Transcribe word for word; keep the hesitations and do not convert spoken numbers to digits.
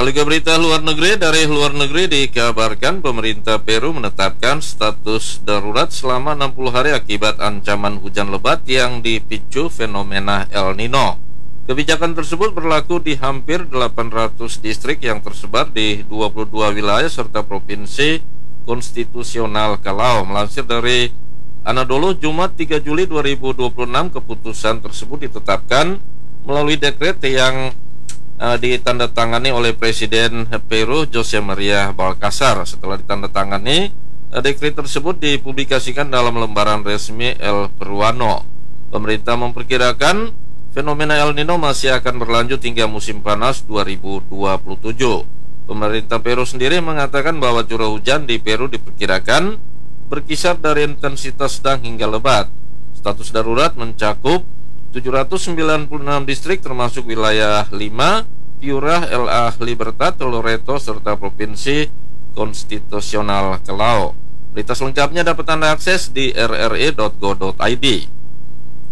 Beralih ke berita luar negeri, dari luar negeri dikabarkan pemerintah Peru menetapkan status darurat selama enam puluh hari akibat ancaman hujan lebat yang dipicu fenomena El Nino. Kebijakan tersebut berlaku di hampir delapan ratus distrik yang tersebar di dua puluh dua wilayah serta provinsi konstitusional Callao. Melansir dari Anadolu, Jumat tiga Juli dua ribu dua puluh enam, keputusan tersebut ditetapkan melalui dekret yang Uh, ditandatangani oleh Presiden Peru Jose Maria Balcazar. Setelah ditandatangani, uh, dekret tersebut dipublikasikan dalam lembaran resmi El Peruano. Pemerintah memperkirakan fenomena El Nino masih akan berlanjut hingga musim panas dua ribu dua puluh tujuh. Pemerintah Peru sendiri mengatakan bahwa curah hujan di Peru diperkirakan berkisar dari intensitas sedang hingga lebat. Status darurat mencakup tujuh ratus sembilan puluh enam distrik termasuk wilayah lima, Piura, L A Libertad, Loreto, serta Provinsi Konstitusional Callao. Berita selengkapnya dapat Anda akses di r r e dot go dot i d.